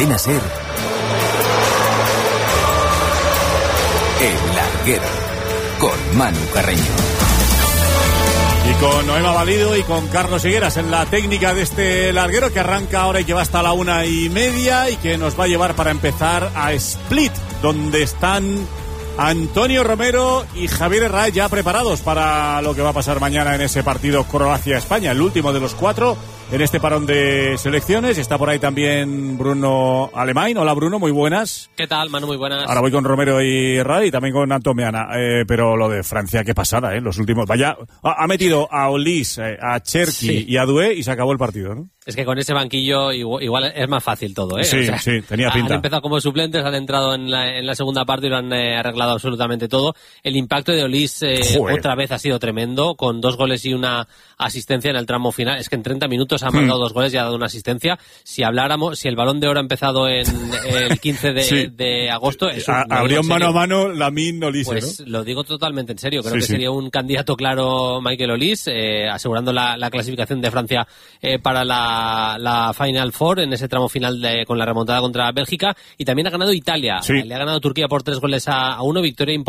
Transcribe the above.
Cadena SER, El Larguero, con Manu Carreño. Y con Noema Valido y con Carlos Higueras en la técnica de este larguero que arranca ahora y que va hasta la 1:30 y que nos va a llevar para empezar a Split, donde están Antonio Romero y Javier Herraiz ya preparados para lo que va a pasar mañana en ese partido Croacia-España, el último de los 4 en este parón de selecciones. Está por ahí también Bruno Alemán. Hola Bruno, muy buenas. ¿Qué tal, Manu? Muy buenas. Ahora voy con Romero y Herraiz y también con Antomiana. Pero lo de Francia, qué pasada, los últimos. Vaya, ha metido a Olís, a Cherki y a Doué y se acabó el partido, ¿no? Es que con ese banquillo igual es más fácil todo, ¿eh? Sí, o sea, sí, tenía pinta. Han empezado como suplentes, han entrado en la segunda parte y lo han arreglado absolutamente todo. El impacto de Olís otra vez ha sido tremendo, con 2 goles y una asistencia en el tramo final. Es que en 30 minutos ha marcado 2 goles y ha dado una asistencia. Si el Balón de Oro ha empezado en el 15 de agosto... Habría un mano a mano Lamine-Olís, pues ¿no? lo digo totalmente en serio. Creo que sería un candidato claro Michael Olís, asegurando la clasificación de Francia para la Final Four en ese tramo final con la remontada contra Bélgica, y también ha ganado Italia. Le ha ganado Turquía por 3 goles a 1, victoria importante